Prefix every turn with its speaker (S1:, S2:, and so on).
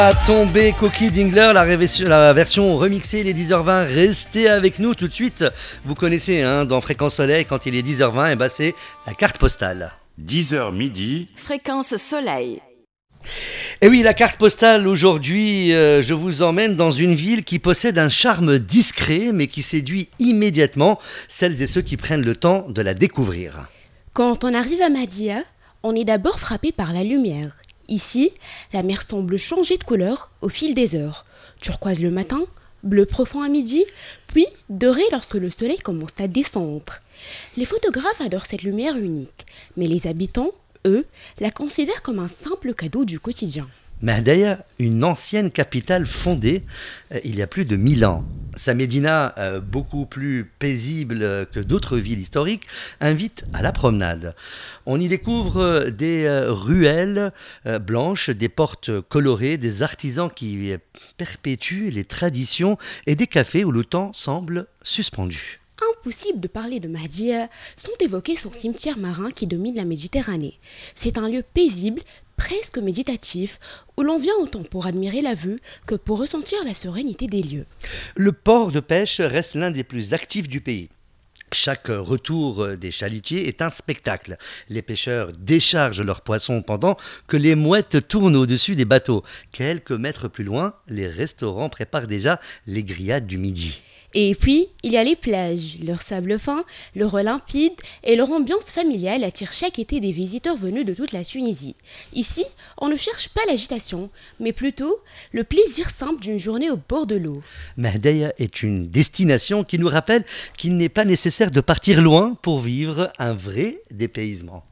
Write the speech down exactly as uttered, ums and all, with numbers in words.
S1: À tomber Coquille Dingler, la, réversion, la version remixée, les dix heures vingt. Restez avec nous tout de suite. Vous connaissez, hein, dans Fréquence Soleil, quand il est dix heures vingt, et bah c'est la carte postale.
S2: dix heures midi.
S3: Fréquence Soleil.
S1: Et oui, la carte postale aujourd'hui, euh, je vous emmène dans une ville qui possède un charme discret, mais qui séduit immédiatement celles et ceux qui prennent le temps de la découvrir.
S4: Quand on arrive à Mahdia, on est d'abord frappé par la lumière. Ici, la mer semble changer de couleur au fil des heures. Turquoise le matin, bleu profond à midi, puis doré lorsque le soleil commence à descendre. Les photographes adorent cette lumière unique, mais les habitants, eux, la considèrent comme un simple cadeau du quotidien.
S1: Mahdia, une ancienne capitale fondée euh, il y a plus de mille ans. Sa médina, euh, beaucoup plus paisible que d'autres villes historiques, invite à la promenade. On y découvre des euh, ruelles euh, blanches, des portes colorées, des artisans qui perpétuent les traditions et des cafés où le temps semble suspendu.
S4: Impossible de parler de Mahdia sans évoquer son cimetière marin qui domine la Méditerranée. C'est un lieu paisible, presque méditatif, où l'on vient autant pour admirer la vue que pour ressentir la sérénité des lieux.
S1: Le port de pêche reste l'un des plus actifs du pays. Chaque retour des chalutiers est un spectacle. Les pêcheurs déchargent leurs poissons pendant que les mouettes tournent au-dessus des bateaux. Quelques mètres plus loin, les restaurants préparent déjà les grillades du midi.
S4: Et puis, il y a les plages. Leur sable fin, leur eau limpide et leur ambiance familiale attirent chaque été des visiteurs venus de toute la Tunisie. Ici, on ne cherche pas l'agitation, mais plutôt le plaisir simple d'une journée au bord de l'eau.
S1: Mahdia est une destination qui nous rappelle qu'il n'est pas nécessaire de partir loin pour vivre un vrai dépaysement.